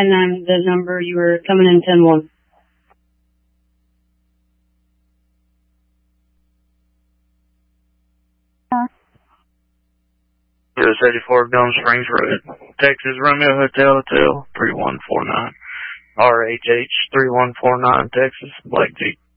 And I'm the number you were coming in 10-1. Yes, 84 Gum Springs Road, Texas, Romeo Hotel, 3149. RHH 3149, Texas, Black Jeep.